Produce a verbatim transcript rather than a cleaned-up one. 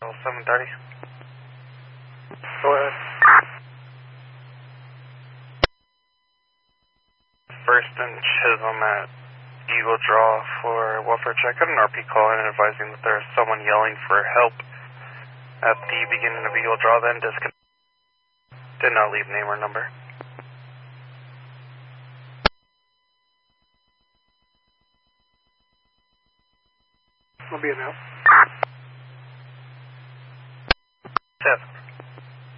till seven thirty. Go ahead. First and Chisholm at Eagle Draw for welfare check. Got an R P call in advising that there's someone yelling for help at the beginning of Eagle Draw, then disconnect. Did not leave name or number. I'll be in now.